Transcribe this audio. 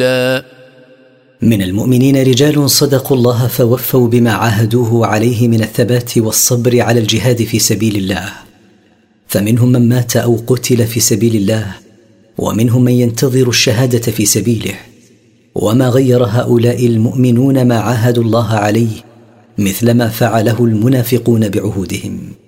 من المؤمنين رجال صدقوا الله فوفوا بما عاهدوه عليه من الثبات والصبر على الجهاد في سبيل الله، فمنهم من مات أو قتل في سبيل الله، ومنهم من ينتظر الشهادة في سبيله. وما غير هؤلاء المؤمنون ما عاهدوا الله عليه مثل ما فعله المنافقون بعهودهم.